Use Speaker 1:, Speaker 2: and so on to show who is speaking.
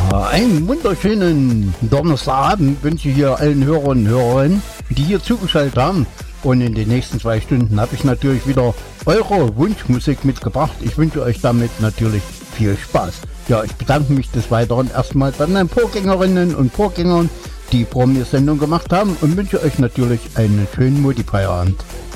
Speaker 1: Einen wunderschönen Donnerstagabend wünsche ich hier allen Hörern und Hörerinnen, die hier zugeschaltet haben. Und in den nächsten 2 Stunden habe ich natürlich wieder eure Wunschmusik mitgebracht. Ich wünsche euch damit natürlich viel Spaß. Ja, ich bedanke mich des Weiteren erstmal bei meinen Vorgängerinnen und Vorgängern, die vor mir Sendung gemacht haben, und wünsche euch natürlich einen schönen Multiplayer-Abend.